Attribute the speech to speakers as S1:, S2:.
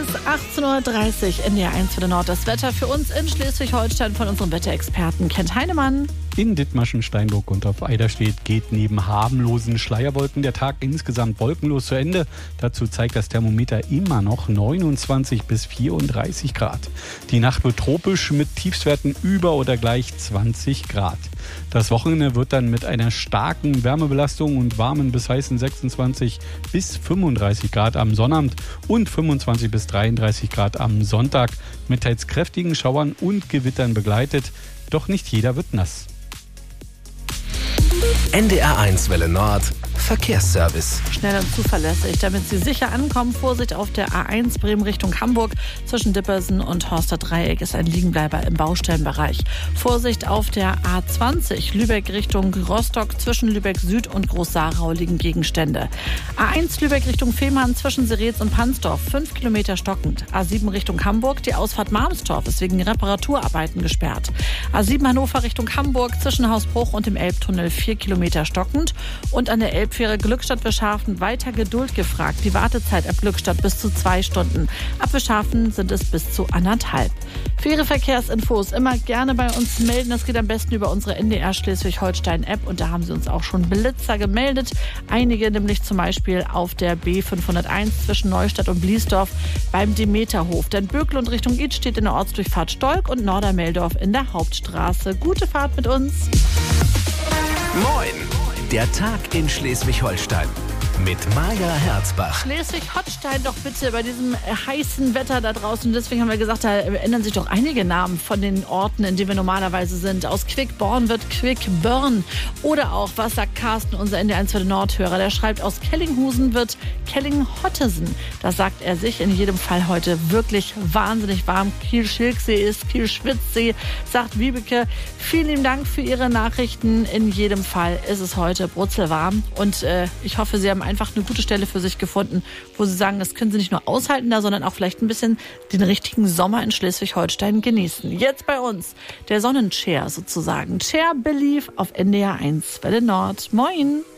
S1: ist 18.30 Uhr in der 1 für den Nord. Das Wetter für uns in Schleswig-Holstein von unserem Wetterexperten Kent Heinemann.
S2: In Dithmarschen, Steinburg und auf Eiderstedt geht neben harmlosen Schleierwolken der Tag insgesamt wolkenlos zu Ende. Dazu zeigt das Thermometer immer noch 29 bis 34 Grad. Die Nacht wird tropisch mit Tiefstwerten über oder gleich 20 Grad. Das Wochenende wird dann mit einer starken Wärmebelastung und warmen bis heißen 26 bis 35 Grad am Sonnabend und 25 bis 33 Grad am Sonntag mit teils kräftigen Schauern und Gewittern begleitet. Doch nicht jeder wird nass.
S3: NDR1 Welle Nord Verkehrsservice.
S1: Schnell und zuverlässig, damit Sie sicher ankommen. Vorsicht auf der A1 Bremen Richtung Hamburg. Zwischen Dippersen und Horster Dreieck ist ein Liegenbleiber im Baustellenbereich. Vorsicht auf der A20 Lübeck Richtung Rostock. Zwischen Lübeck Süd und Groß-Sarau liegen Gegenstände. A1 Lübeck Richtung Fehmarn zwischen Seretz und Pansdorf 5 Kilometer stockend. A7 Richtung Hamburg, die Ausfahrt Malmstorf ist wegen Reparaturarbeiten gesperrt. A7 Hannover Richtung Hamburg zwischen Hausbruch und dem Elbtunnel 4 Kilometer stockend. Und an der Elbfähre Glückstadt Wischhafen weiter Geduld gefragt. Die Wartezeit ab Glückstadt bis zu 2 Stunden. Ab Wischhafen sind es bis zu 1,5. Für Ihre Verkehrsinfos immer gerne bei uns melden. Das geht am besten über unsere NDR Schleswig-Holstein-App. Und da haben Sie uns auch schon Blitzer gemeldet. Einige nämlich zum Beispiel auf der B501 zwischen Neustadt und Bliesdorf beim Demeterhof. Denn Bökel und Richtung Id steht in der Ortsdurchfahrt Stolk und Nordermeldorf in der Hauptstraße. Gute Fahrt mit uns.
S3: Moin! Der Tag in Schleswig-Holstein mit Maja Herzbach.
S1: Schleswig-Holstein doch bitte bei diesem heißen Wetter da draußen. Deswegen haben wir gesagt, da ändern sich doch einige Namen von den Orten, in denen wir normalerweise sind. Aus Quickborn wird Quickburn. Oder auch, was sagt Carsten, unser NDR1 für den Nordhörer? Der schreibt, aus Kellinghusen wird Kellinghottesen. Das sagt er sich in jedem Fall heute wirklich wahnsinnig warm. Kiel-Schilksee ist Kiel-Schwitzsee, sagt Wiebeke. Vielen lieben Dank für Ihre Nachrichten. In jedem Fall ist es heute brutzelwarm. Und ich hoffe, Sie haben einfach eine gute Stelle für sich gefunden, wo Sie sagen, das können Sie nicht nur aushalten da, sondern auch vielleicht ein bisschen den richtigen Sommer in Schleswig-Holstein genießen. Jetzt bei uns der Sonnenchair sozusagen. Chair Belief auf NDR1 Welle Nord. Moin!